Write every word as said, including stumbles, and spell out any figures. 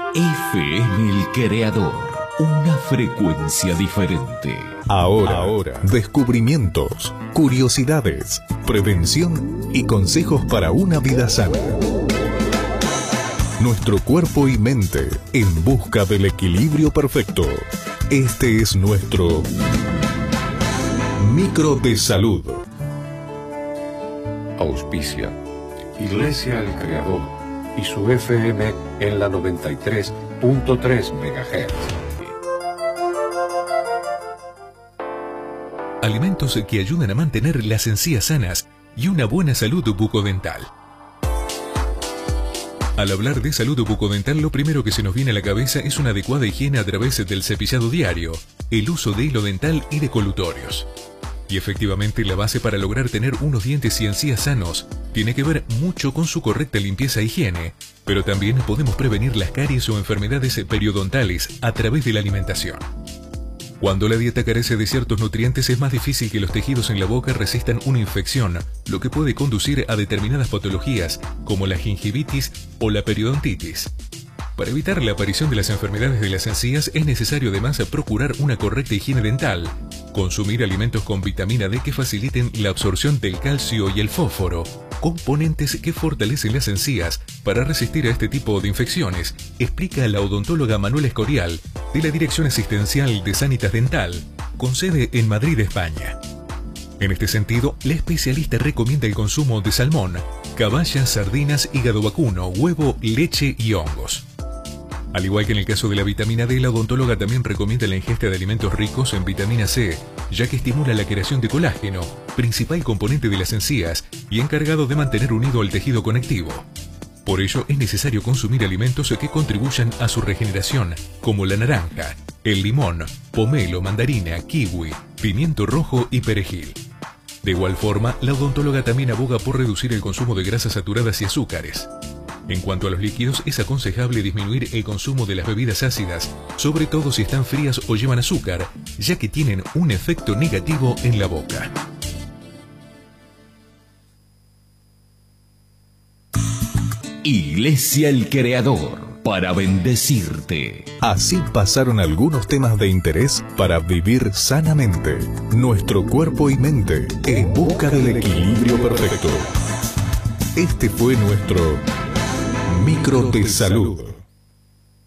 F M El Creador, una frecuencia diferente. Ahora, Ahora, descubrimientos, curiosidades, prevención y consejos para una vida sana. Nuestro cuerpo y mente en busca del equilibrio perfecto. Este es nuestro Micro de Salud. Auspicia Iglesia El Creador y su F M en la noventa y tres punto tres megahertz. Alimentos que ayudan a mantener las encías sanas y una buena salud bucodental. Al hablar de salud bucodental, lo primero que se nos viene a la cabeza es una adecuada higiene a través del cepillado diario, el uso de hilo dental y de colutorios. Y efectivamente, la base para lograr tener unos dientes y encías sanos tiene que ver mucho con su correcta limpieza e higiene, pero también podemos prevenir las caries o enfermedades periodontales a través de la alimentación. Cuando la dieta carece de ciertos nutrientes, es más difícil que los tejidos en la boca resistan una infección, lo que puede conducir a determinadas patologías como la gingivitis o la periodontitis. Para evitar la aparición de las enfermedades de las encías, es necesario además procurar una correcta higiene dental, consumir alimentos con vitamina D que faciliten la absorción del calcio y el fósforo, componentes que fortalecen las encías para resistir a este tipo de infecciones, explica la odontóloga Manuela Escorial de la Dirección Asistencial de Sanitas Dental, con sede en Madrid, España. En este sentido, la especialista recomienda el consumo de salmón, caballas, sardinas, hígado vacuno, huevo, leche y hongos. Al igual que en el caso de la vitamina D, la odontóloga también recomienda la ingesta de alimentos ricos en vitamina C, ya que estimula la creación de colágeno, principal componente de las encías y encargado de mantener unido el tejido conectivo. Por ello, es necesario consumir alimentos que contribuyan a su regeneración, como la naranja, el limón, pomelo, mandarina, kiwi, pimiento rojo y perejil. De igual forma, la odontóloga también aboga por reducir el consumo de grasas saturadas y azúcares. En cuanto a los líquidos, es aconsejable disminuir el consumo de las bebidas ácidas, sobre todo si están frías o llevan azúcar, ya que tienen un efecto negativo en la boca. Iglesia El Creador, para bendecirte. Así pasaron algunos temas de interés para vivir sanamente. Nuestro cuerpo y mente en busca del equilibrio perfecto. Este fue nuestro Micro de Salud.